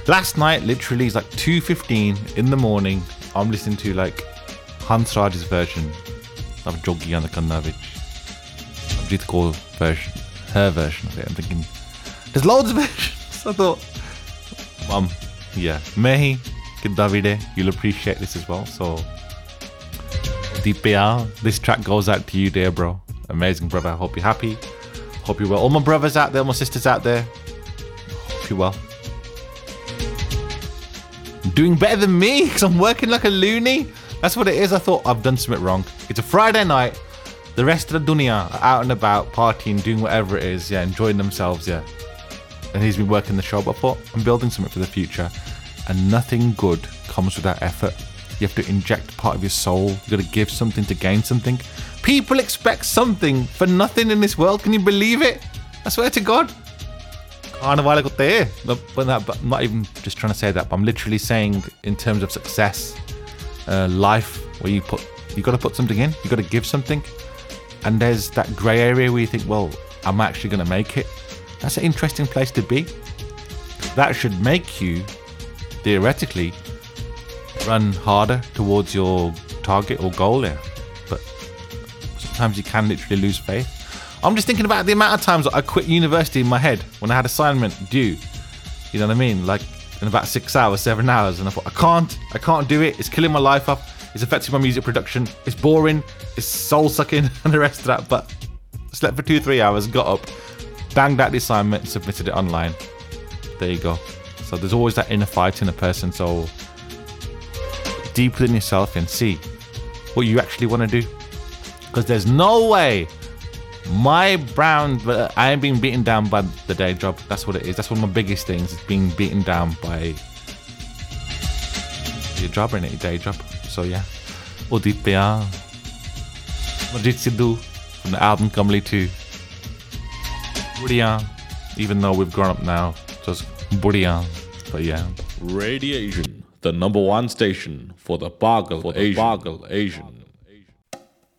Last night, literally, it's like 2:15 in the morning. I'm listening to like Hans Raj's version of Joggi and the Kannavich. Ajit Kaur version, her version of it. I'm thinking, there's loads of versions. I thought, yeah, Mehi, Davide, you'll appreciate this as well. So, DPR, this track goes out to you, dear bro. Amazing brother. I hope you're happy. Hope you're well. All my brothers out there, all my sisters out there. Hope you're well. Doing better than me because I'm working like a loony. That's what it is. I thought I've done something wrong. It's a Friday night. The rest of the dunya are out and about, partying, doing whatever it is. Yeah, enjoying themselves. Yeah. And he's been working the show. But I thought I'm building something for the future. And nothing good comes without effort. You have to inject part of your soul. You got to give something to gain something. People expect something for nothing in this world. Can you believe it? I swear to God. I'm not even just trying to say that, but I'm literally saying in terms of success, life, where you got to put something in, you got to give something, and there's that grey area where you think, well, I'm actually going to make it. That's an interesting place to be. That should make you, theoretically, run harder towards your target or goal there. But sometimes you can literally lose faith. I'm just thinking about the amount of times I quit university in my head when I had assignment due. You know what I mean? Like in about 6 hours, 7 hours. And I thought, I can't do it. It's killing my life up. It's affecting my music production. It's boring. It's soul sucking and the rest of that. But slept for 2-3 hours, got up, banged out the assignment and submitted it online. There you go. So there's always that inner fight in a person. So deep within yourself and see what you actually want to do. Because there's no way I ain't being beaten down by the day job. That's what it is. That's one of my biggest things, is being beaten down by your job, innit? Your day job. So yeah. Udit Pyar, Majid Sidhu from the album Kamli 2. Budhiya, even though we've grown up now, just Budhiya. But yeah. Radiation, the #1 station for the Pagal Asian.